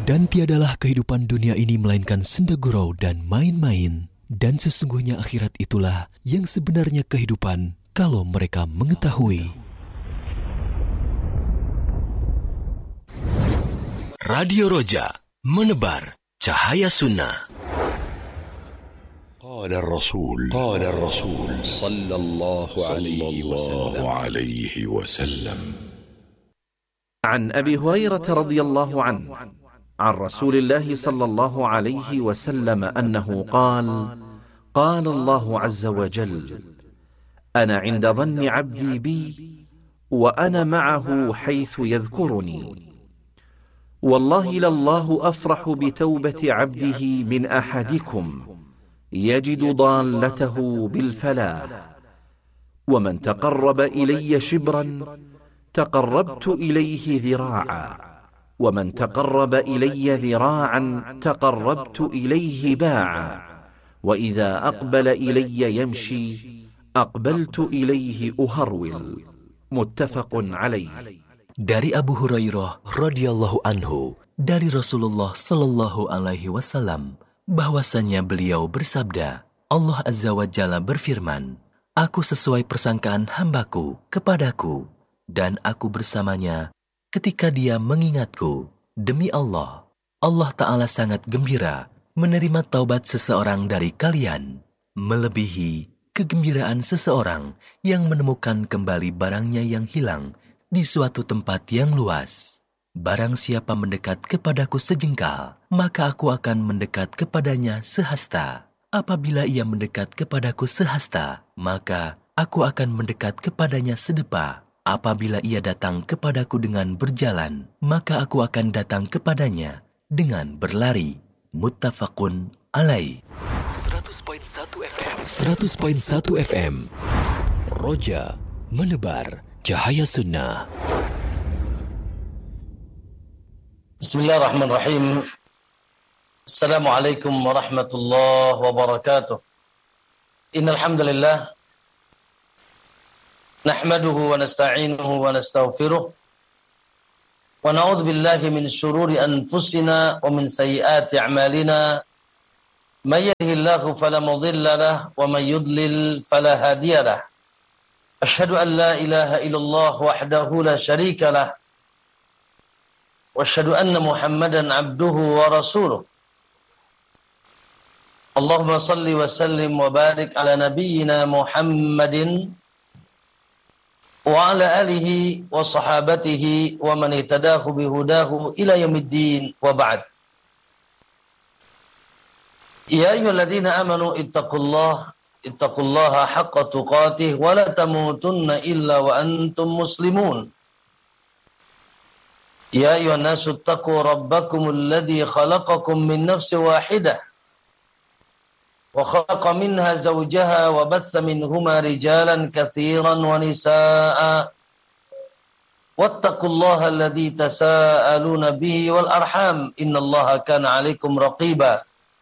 Dan tiadalah kehidupan dunia ini melainkan senda gurau dan main-main. Dan sesungguhnya akhirat itulah yang sebenarnya kehidupan kalau mereka mengetahui. Radio Roja, menebar cahaya sunnah. قال الرسول صلى الله عليه وسلم عن أبي هريرة رضي الله عنه عن رسول الله صلى الله عليه وسلم أنه قال الله عز وجل: أنا عند ظن عبدي بي وأنا معه حيث يذكرني. والله لله أفرح بتوبة عبده من أحدكم يجد ضالته بالفلاح. ومن تقرب إلي شبرا تقربت إليه ذراعا، ومن تقرب إلي ذراعا تقربت إليه باعا، وإذا أقبل إلي يمشي أقبلت إليه أهرول. متفق عليه. Dari Abu Hurairah radhiyallahu anhu, dari Rasulullah sallallahu alaihi wasallam, bahwasanya beliau bersabda, Allah Azza wa Jalla berfirman, Aku sesuai persangkaan hambaku kepadaku, dan aku bersamanya ketika dia mengingatku. Demi Allah, Allah Ta'ala sangat gembira menerima taubat seseorang dari kalian, melebihi kegembiraan seseorang yang menemukan kembali barangnya yang hilang di suatu tempat yang luas. Barang siapa mendekat kepadaku sejengkal, maka aku akan mendekat kepadanya sehasta. Apabila ia mendekat kepadaku sehasta, maka aku akan mendekat kepadanya sedepa. Apabila ia datang kepadaku dengan berjalan, maka aku akan datang kepadanya dengan berlari. Muttafaqun alaih. 100.1 FM Roja, menebar cahaya sunnah. Bismillahirrahmanirrahim. Assalamualaikum warahmatullahi wabarakatuh. Innal hamdalillah nahmaduhu wa nasta'inuhu wa nastaghfiruh wa na'udzu billahi min shururi anfusina wa min sayyiati a'malina. May yahdihillahu fala mudilla lahu wa may yudlil fala hadiya lahu. Asyhadu an la ilaha illallah wahdahu la syarika lahu wa asyhadu anna Muhammadan abduhu wa rasuluh. Allahumma salli wa sallim wa barik ala nabiyyina Muhammadin wa ala alihi wa sahabatihi wa man ihtadahu bihudahu ila yaumiddin wa ba'd. Ya ayyuhalladzina amanu ittaqullaha haqqa tuqatih wa la tamutunna illa wa antum muslimun. Ya ayyuhan nasu ittaqu rabbakumul ladzi khalaqakum min nafsin wahidah wa khalaqa minha zawjaha wa batha minhuma rijalan katsiran wa nisaa'a wattaqullaha alladzi tasaaluna bihi wal arham innallaha kana 'alaikum raqiba.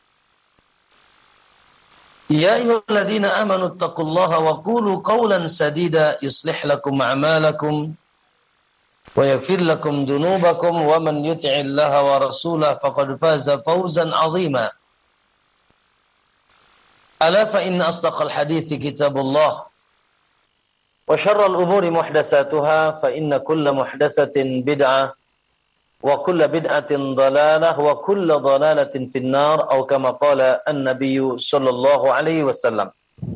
Ya ayyuhalladzina amanu ittaqullaha wa qulu qawlan sadida yuslih lakum a'malakum wa yaghfir lakum dhunubakum wa man yuti'illaha wa rasulahu faqad faza fawzan 'azima. Ala fa inna asdaqal hadithi kitabullah wa syarral umuri muhdatsatuha fa inna kulla muhdatsatin bid'ah wa kulla bid'atin dhalalah wa kulla dhalalatin finnar atau kama qala an-nabiy sallallahu alaihi wasallam.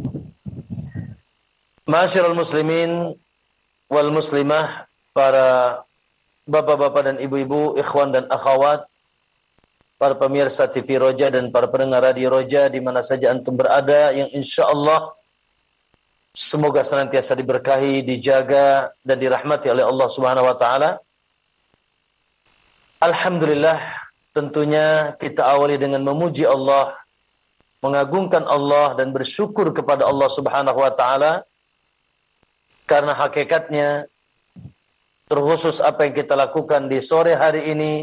Ma'asyiral muslimin wal muslimah, para bapak-bapak dan ibu-ibu, ikhwan dan akhwat, para pemirsa TV Roja dan para pendengar Radio Roja di mana saja antum berada, yang insyaallah semoga senantiasa diberkahi, dijaga dan dirahmati oleh Allah Subhanahu wa taala. Alhamdulillah, tentunya kita awali dengan memuji Allah, mengagungkan Allah dan bersyukur kepada Allah Subhanahu wa taala, karena hakikatnya terkhusus apa yang kita lakukan di sore hari ini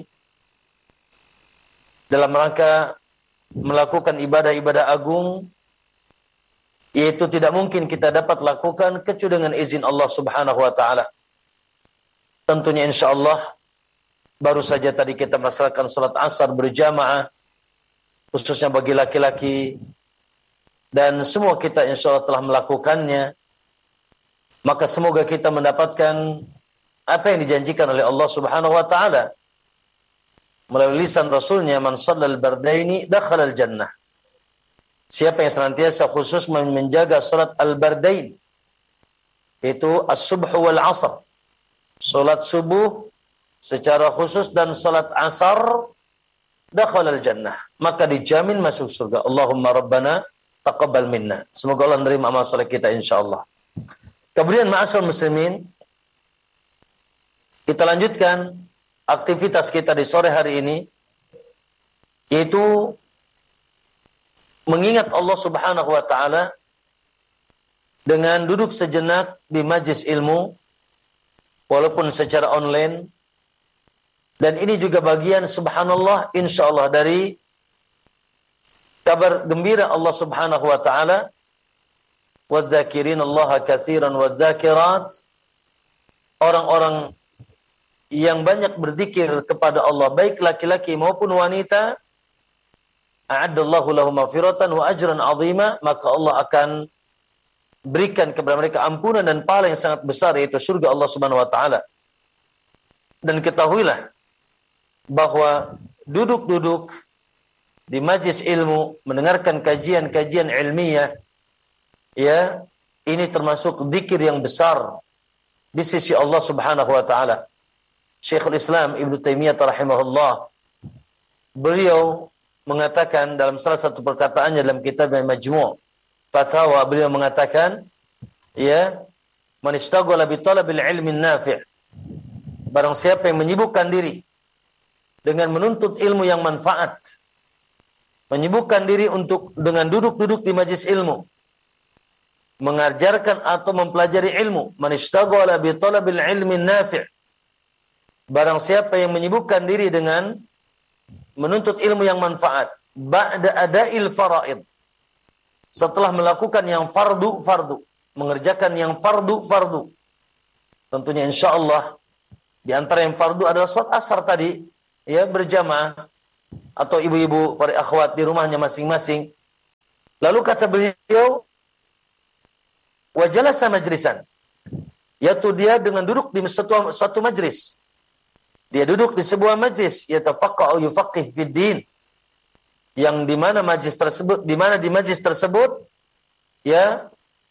dalam rangka melakukan ibadah-ibadah agung, yaitu tidak mungkin kita dapat lakukan kecuali dengan izin Allah Subhanahu wa taala. Tentunya insyaallah Baru saja tadi kita melaksanakan sholat asar berjamaah, khususnya bagi laki-laki, dan semua kita insya Allah telah melakukannya. Maka semoga kita mendapatkan apa yang dijanjikan oleh Allah Subhanahu wa taala melalui lisan Rasulnya, man shallal bardaini dakhala al-jannah. Siapa yang senantiasa khusus menjaga salat al-bardain, itu as-subh wal asr, salat subuh secara khusus dan salat asar, dakhala al-jannah, maka dijamin masuk surga. Allahumma rabbana taqabbal minna. Semoga Allah menerima amal saleh kita insyaallah. Kemudian ma'asyiral muslimin, kita lanjutkan aktivitas kita di sore hari ini, yaitu mengingat Allah Subhanahu wa taala dengan duduk sejenak di majlis ilmu walaupun secara online. Dan ini juga bagian subhanallah insyaallah dari kabar gembira Allah Subhanahu wa taala, wadzakirin katsiran wadzakirat, orang-orang yang banyak berzikir kepada Allah baik laki-laki maupun wanita, a'addallahu lahum maghfiratan wa ajran 'azima, maka Allah akan berikan kepada mereka ampunan dan pahala yang sangat besar, yaitu surga Allah Subhanahu wa taala. Dan ketahuilah bahwa duduk-duduk di majlis ilmu mendengarkan kajian-kajian ilmiah, ya, ini termasuk zikir yang besar di sisi Allah Subhanahu wa taala. Syekhul Islam Ibnu Taimiyah rahimahullah, beliau mengatakan dalam salah satu perkataannya dalam kitab Majmu' Fatawa, beliau mengatakan, ya, man istaghala bi talabil ilmi nafi', barang siapa yang menyibukkan diri dengan menuntut ilmu yang manfaat, menyibukkan diri dengan duduk-duduk di majlis ilmu, mengajarkan atau mempelajari ilmu, man istaghala bi talabil ilmi nafi', barang siapa yang menyibukkan diri dengan menuntut ilmu yang manfaat, ba'da ada'il faraid, setelah melakukan yang fardu, mengerjakan yang fardu. Tentunya insyaallah di antara yang fardu adalah salat asar tadi, ya, berjamaah, atau ibu-ibu para akhwat di rumahnya masing-masing. Lalu kata beliau, wa jalasa majlisan, yaitu dia dengan duduk di suatu majlis. Dia duduk di sebuah majlis, yatafaqqahu yufaqqih fid din, yang di mana di majlis tersebut, ya,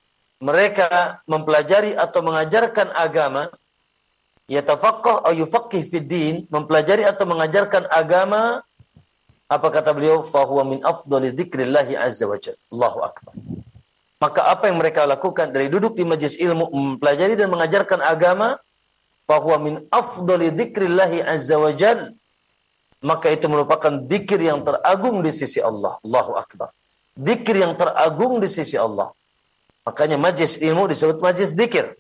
mereka mempelajari atau mengajarkan agama. Yatafaqqah aw yufaqqih fid din, mempelajari atau mengajarkan agama. Apa kata beliau? Fa huwa min afdhali dzikrillah azza wa jalla. Allahu akbar. Maka apa yang mereka lakukan dari duduk di majlis ilmu, mempelajari dan mengajarkan agama, fa huwa min afdhali dzikrillah azza wa jalla, maka itu merupakan zikir yang teragung di sisi Allah. Allahu akbar. Zikir yang teragung di sisi Allah. Makanya majlis ilmu disebut majlis zikir.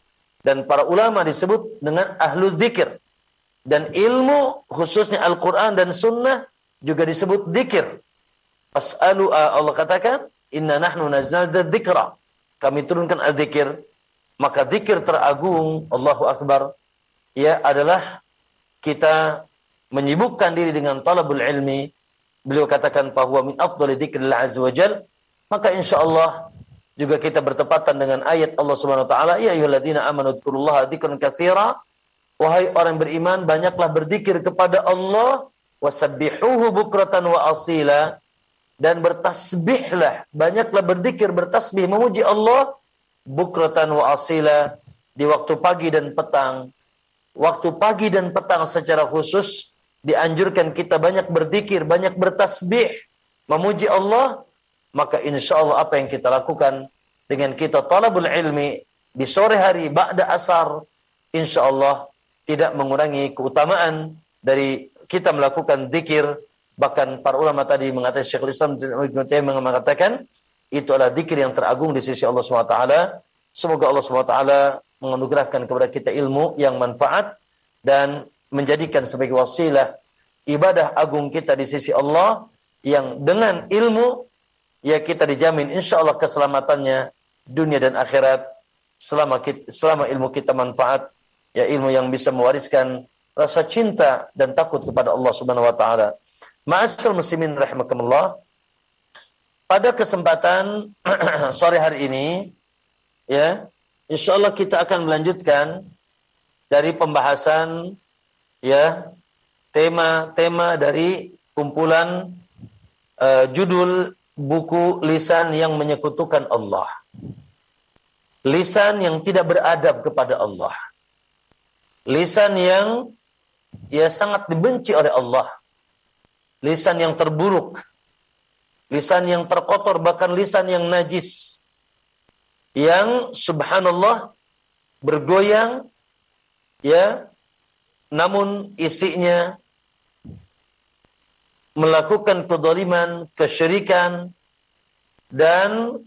Dan para ulama disebut dengan ahlu zikir. Dan ilmu khususnya Al-Quran dan Sunnah juga disebut zikir. Fas'alu, Allah katakan, inna nahnu nazzalna dzikra, kami turunkan az-zikir. Maka zikir teragung, Allahu akbar, ya, adalah kita menyibukkan diri dengan talabul ilmi. Beliau katakan fahuwa min afdhali dzikrillah azza wajal. Maka insyaallah juga kita bertepatan dengan ayat Allah Subhanahu wa taala, ya ayyuhalladzina amanu dzkurullaha dzikran katsira, wahai orang beriman, banyaklah berzikir kepada Allah, wasabbihuhu bukratan wa asila, dan bertasbihlah, banyaklah berzikir, bertasbih, memuji Allah, bukratan wa asila, di waktu pagi dan petang. Waktu pagi dan petang secara khusus dianjurkan kita banyak berzikir, banyak bertasbih, memuji Allah. Maka insyaallah apa yang kita lakukan dengan kita talabul ilmi di sore hari ba'da asar, insyaallah tidak mengurangi keutamaan dari kita melakukan zikir. Bahkan para ulama tadi mengatakan, Syekhul Islam Ibnu Taimiyah mengatakan, itu adalah zikir yang teragung di sisi Allah SWT. Semoga Allah SWT menganugerahkan kepada kita ilmu yang manfaat dan menjadikan sebagai wasilah ibadah agung kita di sisi Allah, yang dengan ilmu, ya, kita dijamin insyaallah keselamatannya dunia dan akhirat selama ilmu kita manfaat, ya, ilmu yang bisa mewariskan rasa cinta dan takut kepada Allah Subhanahu wa taala. Ma'asyiral muslimin rahimakumullah. Pada kesempatan sore hari ini, ya, insyaallah kita akan melanjutkan dari pembahasan, ya, tema-tema dari kumpulan judul buku Lisan yang Menyekutukan Allah. Lisan yang tidak beradab kepada Allah. Lisan yang sangat dibenci oleh Allah. Lisan yang terburuk. Lisan yang terkotor, bahkan lisan yang najis. Yang subhanallah bergoyang, ya, namun isinya melakukan kedzaliman, kesyirikan, dan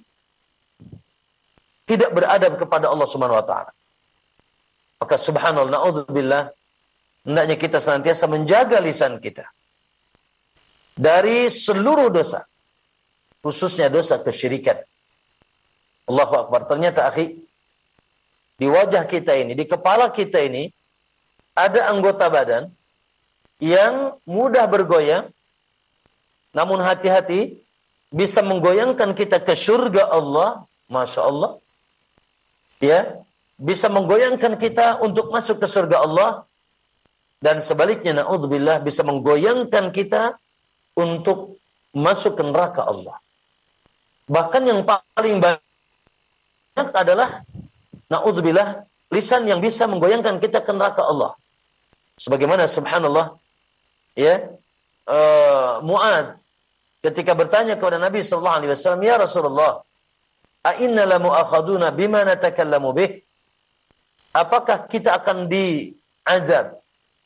tidak beradab kepada Allah Subhanahu wa taala. Maka subhanallah, naudzubillah, hendaknya kita senantiasa menjaga lisan kita dari seluruh dosa, khususnya dosa kesyirikan. Allahu Akbar. Ternyata akhi, di wajah kita ini, di kepala kita ini, ada anggota badan yang mudah bergoyang, namun hati-hati, bisa menggoyangkan kita ke surga Allah, Masya Allah. Ya, bisa menggoyangkan kita untuk masuk ke surga Allah, dan sebaliknya, na'udzubillah, bisa menggoyangkan kita untuk masuk ke neraka Allah. Bahkan yang paling banyak adalah, na'udzubillah, lisan yang bisa menggoyangkan kita ke neraka Allah. Sebagaimana subhanallah, ya, Mu'ad ketika bertanya kepada Nabi sallallahu alaihi wasallam, "Ya Rasulullah, a inna la mu'akhaduna bima natakallamu bih?" Apakah kita akan diazab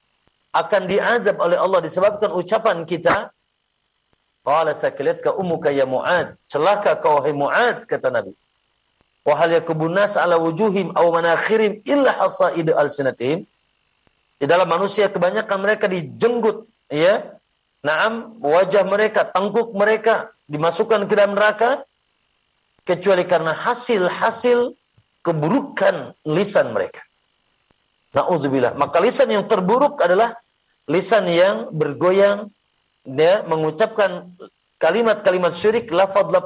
oleh Allah disebabkan ucapan kita? Qala sakilatka ummuka ya Mu'ad. Celaka kau wahai Mu'ad, kata Nabi. Wa hal yakubun nas ala wujuhim aw manakhirim illa hasaid alsinatihim. Di dalam manusia kebanyakan mereka dijenggut, ya. Naam, wajah mereka, tengkuk mereka dimasukkan ke dalam neraka kecuali karena hasil-hasil keburukan lisan mereka. Na'udzubillah. Maka lisan yang terburuk adalah lisan yang bergoyang, dia mengucapkan kalimat-kalimat syirik, lafaz